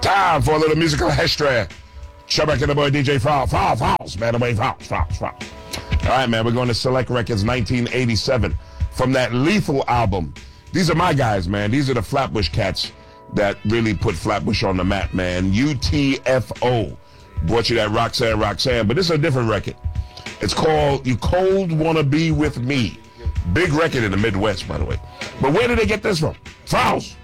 Time for a little musical history. Chubbak and the boy DJ Fouls, man, away Fouls. All right, man, we're going to Select Records 1987 from that Lethal album. These are my guys, man. These are the Flatbush cats that really put Flatbush on the map, man. UTFO brought you that Roxanne, but this is a different record. It's called You Cold Wanna Be With Me. Big record in the Midwest, by the way. But where did they get this from? Fouls.